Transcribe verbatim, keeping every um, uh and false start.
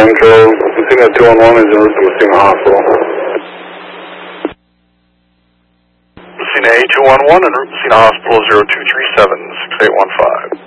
Control. Messina two one one is en route to Messina Hospital. Messina A two one one en route to Messina Hospital zero two three seven six eight one five.